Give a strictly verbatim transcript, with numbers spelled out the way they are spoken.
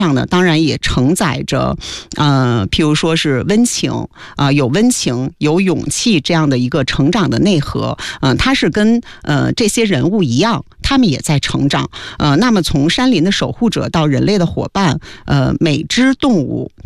上呢，当然也承载着，呃，譬如说是温情啊、呃，有温情、有勇气这样的一个成长的内核。嗯、呃，它是跟呃这些人物一样，他们也在成长。呃，那么从山林的守护者到人类的伙伴，呃，每只动物